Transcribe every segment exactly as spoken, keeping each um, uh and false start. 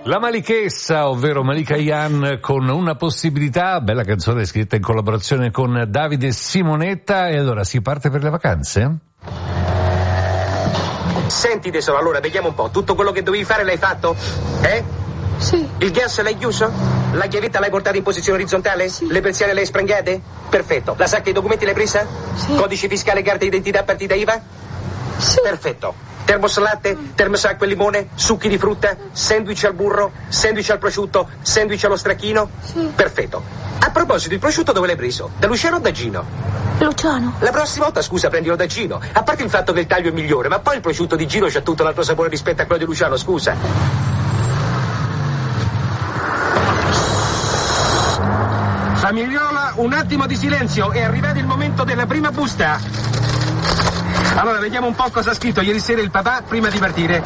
La Malichessa, ovvero Malika Yan, con Una possibilità, bella canzone scritta in collaborazione con Davide Simonetta. E allora si parte per le vacanze? Senti tesoro, allora vediamo un po', tutto quello che dovevi fare l'hai fatto? Eh? Sì. Il gas l'hai chiuso? La chiavetta l'hai portata in posizione orizzontale? Sì. Le persiane le hai sprangate? Perfetto. La sacca dei documenti l'hai presa? Sì. Codice fiscale, carta d'identità, partita I V A? Sì. Perfetto. Termos latte, termos acqua e limone, succhi di frutta, sandwich al burro, sandwich al prosciutto, sandwich allo stracchino? Sì. Perfetto. A proposito, il prosciutto dove l'hai preso? Da Luciano o da Gino? Luciano. La prossima volta, scusa, prendilo da Gino. A parte il fatto che il taglio è migliore, ma poi il prosciutto di Gino c'ha tutto l'altro sapore rispetto a quello di Luciano, scusa. Famigliola, un attimo di silenzio, è arrivato il momento della prima busta. Allora, vediamo un po' cosa ha scritto ieri sera il papà prima di partire.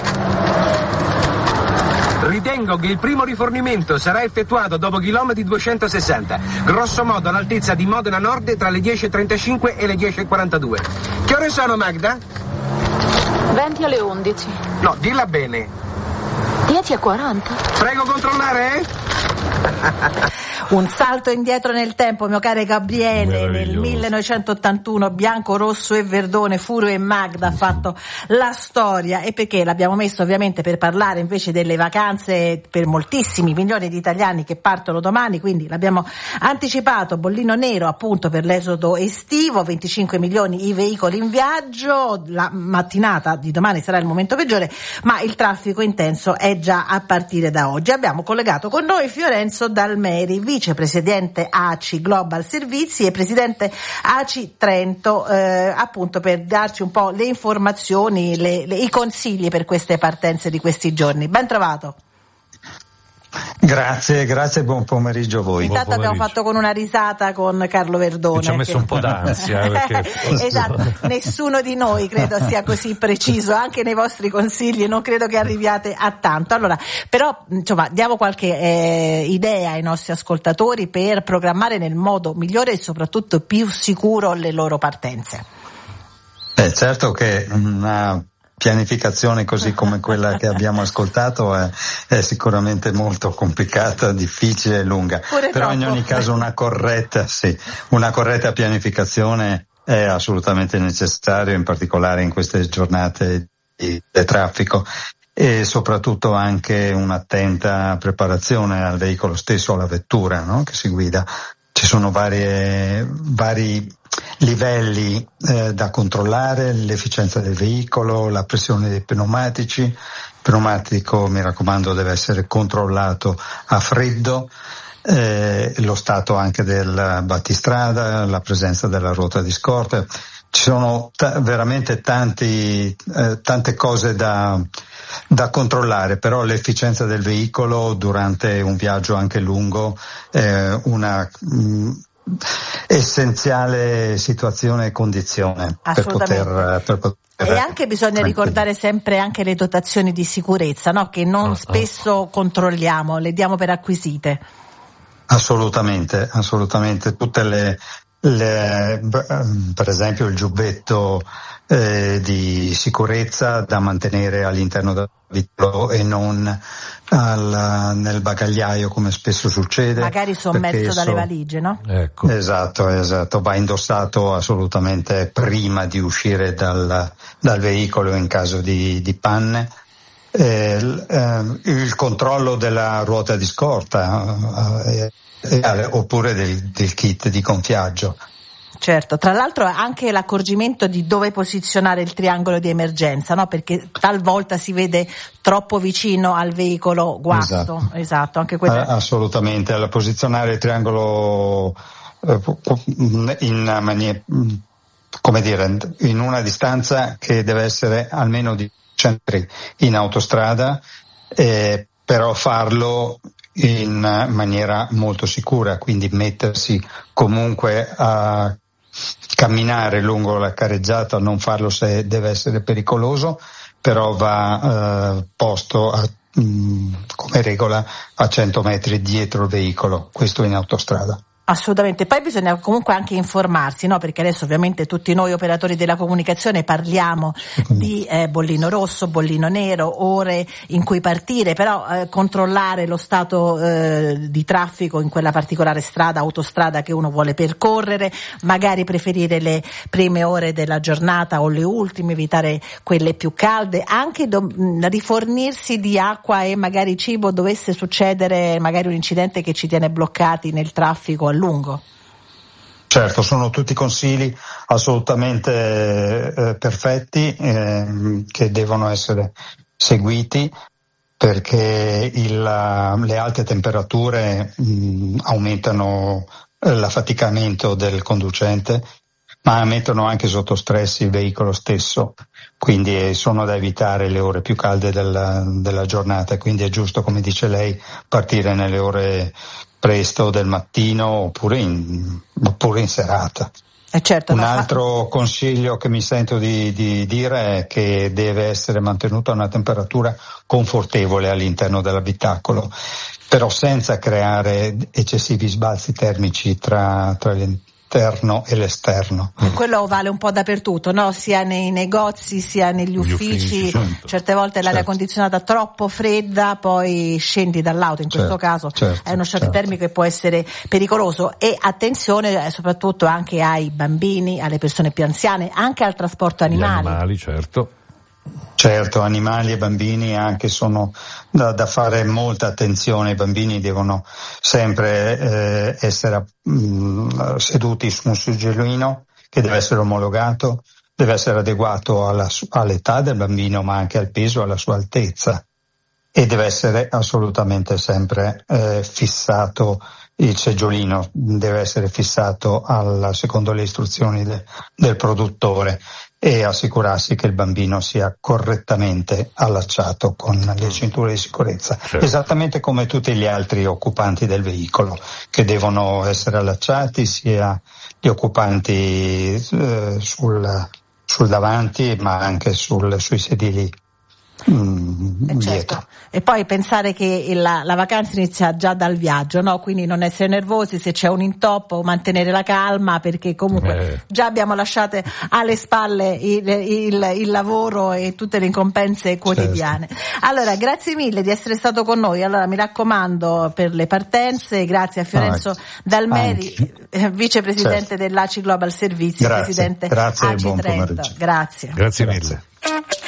Ritengo che il primo rifornimento sarà effettuato dopo chilometri duecentosessanta, grosso modo all'altezza di Modena Nord tra le dieci e trentacinque e le dieci e quarantadue. Che ore sono, Magda? venti alle undici. No, dilla bene. dieci e quaranta. Prego controllare, eh? Un salto indietro nel tempo, mio caro Gabriele. Nel millenovecentottantuno Bianco, Rosso e Verdone, Furo e Magda ha fatto la storia. E perché l'abbiamo messo ovviamente per parlare invece delle vacanze per moltissimi milioni di italiani che partono domani, quindi l'abbiamo anticipato, bollino nero appunto per l'esodo estivo, venticinque milioni i veicoli in viaggio, la mattinata di domani sarà il momento peggiore, ma il traffico intenso è già a partire da oggi. Abbiamo collegato con noi Fiorenzo Dalmeri, vicepresidente A C I Global Servizi e presidente A C I Trento, eh, appunto per darci un po' le informazioni, le, le, i consigli per queste partenze di questi giorni. Ben trovato. Grazie, grazie e buon pomeriggio a voi. Intanto abbiamo fatto con una risata con Carlo Verdone. Ci ha messo che... un po' d'ansia. Eh, perché... esatto, nessuno di noi credo sia così preciso, anche nei vostri consigli non credo che arriviate a tanto. Allora, però insomma diamo qualche eh, idea ai nostri ascoltatori per programmare nel modo migliore e soprattutto più sicuro le loro partenze. Beh, certo che una pianificazione così come quella che abbiamo ascoltato è, è sicuramente molto complicata, difficile e lunga. Pure però troppo. In ogni caso una corretta, sì, una corretta pianificazione è assolutamente necessaria, in particolare in queste giornate di, di traffico, e soprattutto anche un'attenta preparazione al veicolo stesso, alla vettura, no? Che si guida. Ci sono varie, vari livelli eh, da controllare, l'efficienza del veicolo, la pressione dei pneumatici. Il pneumatico, mi raccomando, deve essere controllato a freddo, eh, lo stato anche del battistrada, la presenza della ruota di scorta. Ci sono t- veramente tanti, eh, tante cose da, da controllare, però l'efficienza del veicolo durante un viaggio anche lungo è una mh, essenziale situazione e condizione per poter, per poter e anche bisogna ricordare sempre anche le dotazioni di sicurezza, no? Che non spesso controlliamo, le diamo per acquisite. Assolutamente, assolutamente. Tutte le, le per esempio il giubbetto eh, di sicurezza da mantenere all'interno del veicolo e non al, nel bagagliaio come spesso succede. Magari sommerso dalle so, valigie, no? Ecco. Esatto, esatto. Va indossato assolutamente prima di uscire dal, dal veicolo in caso di, di panne. Eh, il, eh, il controllo della ruota di scorta eh, eh, oppure del, del kit di gonfiaggio. Certo, tra l'altro anche l'accorgimento di dove posizionare il triangolo di emergenza, no? Perché talvolta si vede troppo vicino al veicolo guasto. Esatto, esatto anche quello. Assolutamente, alla posizionare il triangolo in maniera, come dire, in una distanza che deve essere almeno di centri in autostrada, eh, però farlo in maniera molto sicura, quindi mettersi comunque a camminare lungo la carreggiata, non farlo se deve essere pericoloso, però va eh, posto a, mh, come regola a cento metri dietro il veicolo, questo in autostrada. Assolutamente, poi bisogna comunque anche informarsi, no? Perché adesso ovviamente tutti noi operatori della comunicazione parliamo di eh, bollino rosso, bollino nero, ore in cui partire, però eh, controllare lo stato eh, di traffico in quella particolare strada, autostrada che uno vuole percorrere, magari preferire le prime ore della giornata o le ultime, evitare quelle più calde, anche do- rifornirsi di acqua e magari cibo dovesse succedere magari un incidente che ci tiene bloccati nel traffico a lungo. Certo, sono tutti consigli assolutamente eh, perfetti eh, che devono essere seguiti, perché il, le alte temperature mh, aumentano l'affaticamento del conducente, ma mettono anche sotto stress il veicolo stesso, quindi sono da evitare le ore più calde della, della giornata, quindi è giusto, come dice lei, partire nelle ore presto del mattino oppure in, oppure in serata. Eh certo, Un no, altro fa... consiglio che mi sento di, di dire è che deve essere mantenuta una temperatura confortevole all'interno dell'abitacolo, però senza creare eccessivi sbalzi termici tra, tra le l'interno e l'esterno. Quello vale un po' dappertutto, no? Sia nei negozi sia negli uffici, uffici certo. Certe volte l'aria certo. condizionata troppo fredda, poi scendi dall'auto, in questo certo. caso certo. è uno shock certo. termico che può essere pericoloso. E attenzione soprattutto anche ai bambini, alle persone più anziane, anche al trasporto animali. Gli animali, certo. Certo, animali e bambini anche sono da, da fare molta attenzione. I bambini devono sempre eh, essere mh, seduti su un seggiolino che deve essere omologato, deve essere adeguato alla, all'età del bambino, ma anche al peso, alla sua altezza, e deve essere assolutamente sempre eh, fissato. Il seggiolino deve essere fissato al, secondo le istruzioni de, del produttore, e assicurarsi che il bambino sia correttamente allacciato con le cinture di sicurezza, certo. esattamente come tutti gli altri occupanti del veicolo, che devono essere allacciati, sia gli occupanti eh, sul, sul davanti, ma anche sul, sui sedili Mm, eh certo. E poi pensare che la, la vacanza inizia già dal viaggio, no? Quindi non essere nervosi se c'è un intoppo, mantenere la calma, perché comunque eh. già abbiamo lasciato alle spalle il, il, il lavoro e tutte le incombenze quotidiane. Certo. Allora, grazie mille di essere stato con noi. Allora, mi raccomando per le partenze, grazie a Fiorenzo ah, Dalmeri, eh, vicepresidente certo. dell'A C I Global Servizi, grazie. presidente grazie A C I Trento. Grazie. Grazie mille. Grazie.